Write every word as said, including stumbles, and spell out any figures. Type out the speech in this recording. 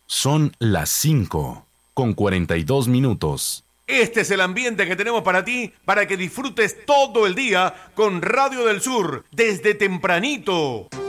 Son las cinco con cuarenta y dos minutos. Este es el ambiente que tenemos para ti, para que disfrutes todo el día con Radio del Sur, desde tempranito.